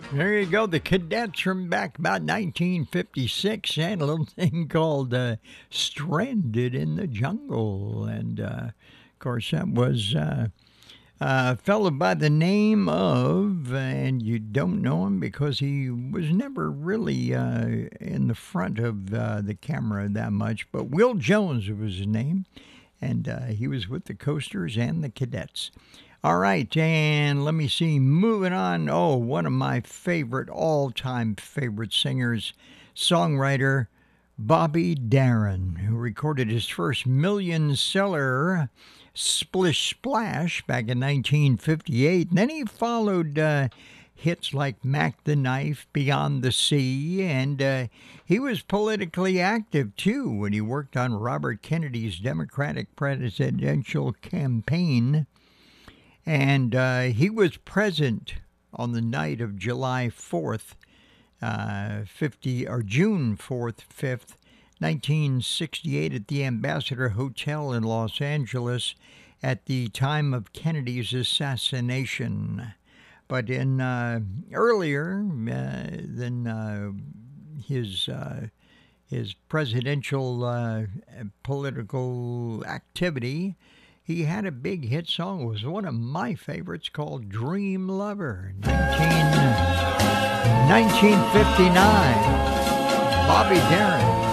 There you go. The Cadets from back about 1956 and a little thing called Stranded in the Jungle. And, of course, that was a fellow by the name of, and you don't know him because he was never really in the front of the camera that much, but Will Jones was his name. And he was with the Coasters and the Cadets. All right, and let me see, moving on. Oh, one of my favorite, all-time favorite singers, songwriter, Bobby Darin, who recorded his first million-seller Splish Splash back in 1958. And then he followed hits like Mac the Knife, Beyond the Sea, and he was politically active, too, when he worked on Robert Kennedy's Democratic presidential campaign. And he was present on the night of July 4th, June 4th, 5th, 1968 at the Ambassador Hotel in Los Angeles at the time of Kennedy's assassination. But in earlier than his presidential political activity, he had a big hit song. It was one of my favorites called Dream Lover, 1959. Bobby Darin.